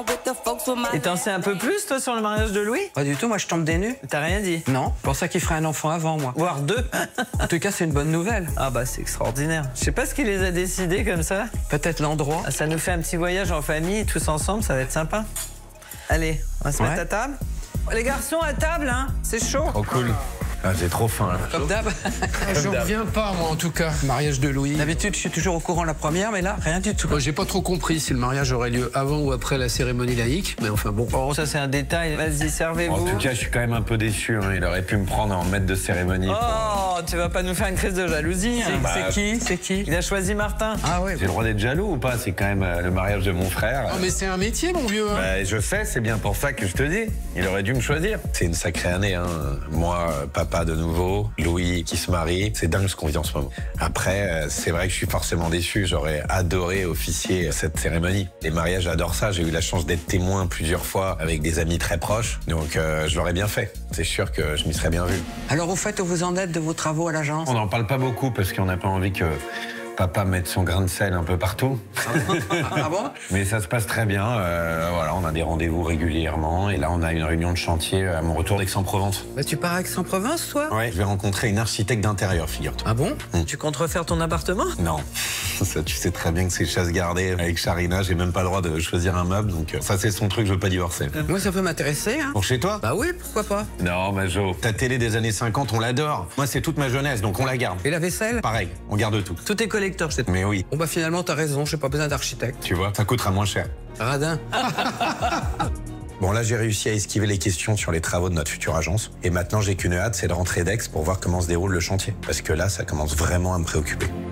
Et t'en sais un peu plus, toi, sur le mariage de Louis? Pas du tout, moi je tombe des nues. T'as rien dit? Non, je pensais qu'il ferait un enfant avant moi. Voire deux. En tout cas, c'est une bonne nouvelle. Ah bah c'est extraordinaire. Je sais pas ce qui les a décidés comme ça. Peut-être l'endroit. Ça nous fait un petit voyage en famille, tous ensemble, ça va être sympa. Allez, on va se mettre à table. Les garçons, à table, hein? C'est chaud. Oh cool. Ah, j'ai trop faim là. Comme d'hab. Je reviens pas, moi, en tout cas. Mariage de Louis. D'habitude, je suis toujours au courant la première, mais là, rien du tout. Moi, j'ai pas trop compris si le mariage aurait lieu avant ou après la cérémonie laïque, mais enfin bon. Bon, ça c'est un détail. Vas-y, servez-vous. En tout cas, je suis quand même un peu déçu. Hein. Il aurait pu me prendre en maître de cérémonie. Oh, tu vas pas nous faire une crise de jalousie, hein? C'est qui? Il a choisi Martin. Ah ouais. J'ai le droit d'être jaloux ou pas? C'est quand même le mariage de mon frère. Non, mais c'est un métier, mon vieux. Hein. Bah, je sais, c'est bien pour ça que je te dis. Il aurait dû me choisir. C'est une sacrée année, hein. Moi, papa de nouveau, Louis qui se marie. C'est dingue ce qu'on vit en ce moment. Après, c'est vrai que je suis forcément déçu. J'aurais adoré officier cette cérémonie. Les mariages, j'adore ça. J'ai eu la chance d'être témoin plusieurs fois avec des amis très proches. Donc, je l'aurais bien fait. C'est sûr que je m'y serais bien vu. Alors, au fait, où vous en êtes de vos travaux à l'agence? On n'en parle pas beaucoup parce qu'on n'a pas envie que papa mette son grain de sel un peu partout. Ah bon? Mais ça se passe très bien. Voilà, on a des rendez-vous régulièrement. Et là, on a une réunion de chantier à mon retour d'Aix-en-Provence. Bah, tu pars à Aix-en-Provence, toi? Ouais, je vais rencontrer une architecte d'intérieur, figure-toi. Ah bon? Tu comptes refaire ton appartement? Non, ça, tu sais très bien que c'est chasse gardée. Avec Charina, j'ai même pas le droit de choisir un meuble. Donc ça, c'est son truc, je veux pas divorcer. Moi, ça peut m'intéresser, hein. Pour chez toi? Bah oui, pourquoi pas? Non, Majo, ta télé des années 50, on l'adore. Moi, c'est toute ma jeunesse, donc on la garde. Et la vaisselle? Pareil, on garde tout. Tout est collector, je sais. Mais oui, Bon bah finalement, t'as raison, j'ai pas besoin d'architecte. tu vois, ça coûtera moins cher. Radin. Bon, là, j'ai réussi à esquiver les questions sur les travaux de notre future agence. Et maintenant, j'ai qu'une hâte, c'est de rentrer d'Aix pour voir comment se déroule le chantier. Parce que là, ça commence vraiment à me préoccuper.